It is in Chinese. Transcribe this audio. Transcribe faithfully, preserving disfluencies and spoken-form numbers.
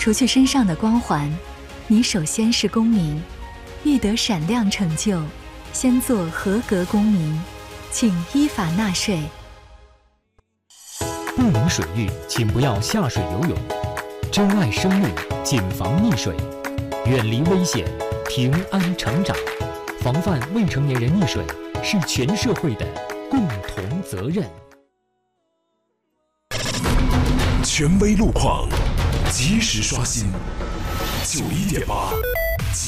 除去身上的光环，你首先是公民。欲得闪亮成就，先做合格公民，请依法纳税。 不明水域，请不要下水游泳。珍爱生命，谨防溺水，远离危险，平安成长。防范未成年人溺水是全社会的共同责任。 权威路况，及时刷新。九一点八。